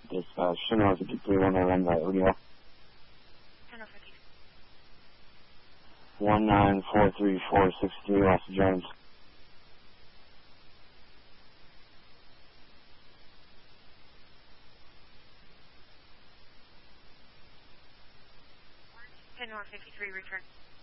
Dispatch, Chanel 53, 191 by O'Neill. 1943463, Austin Jones. North 53, return.